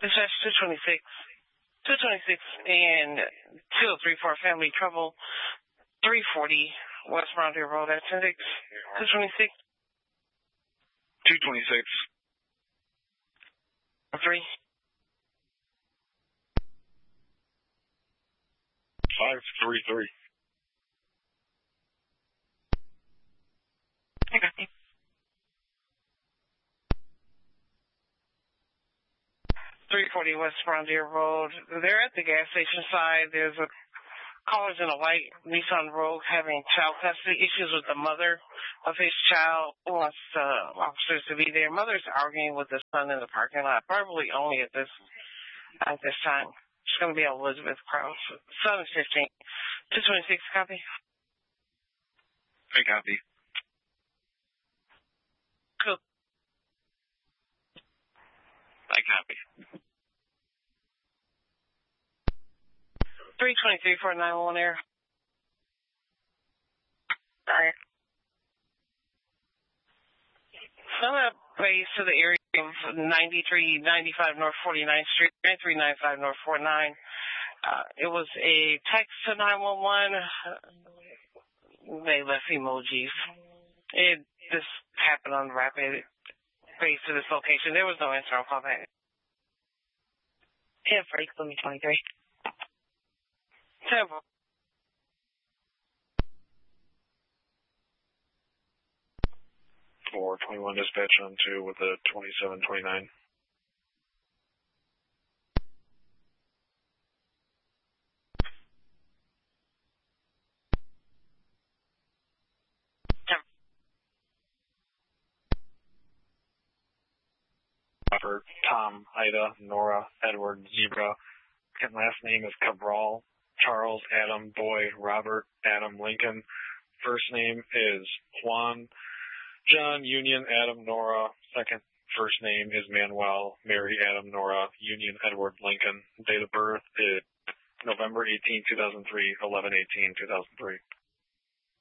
Dispatch 226. 226 and 2034 family trouble. 340 West Roundhill Road at 10-6. 226. 226. 3. 533. I got you. 340 West Frontier Road. They're at the gas station side. There's a caller's in a white Nissan Rogue having child custody issues with the mother of his child. Who wants officers to be there. Mother's arguing with the son in the parking lot, probably only at this time. It's going to be Elizabeth Krause. Son is 15. 226, copy. I copy. Cool. I copy. 323 for 911 air. Sorry. Send a base to the area of 9395 North 49th Street, 9395 North 49. It was a text to 911. They left emojis. This happened on rapid base to this location. There was no internal callback. 10 for 23. Temple. 421 dispatch on 2 with a 2729. Robert, Tom, Ida, Nora, Edward, Zebra. Second last name is Cabral. Charles, Adam, Boy, Robert, Adam, Lincoln. First name is Juan, John, Union, Adam, Nora. Second first name is Manuel, Mary, Adam, Nora, Union, Edward, Lincoln. Date of birth is November 18, 2003, 11/18/2003.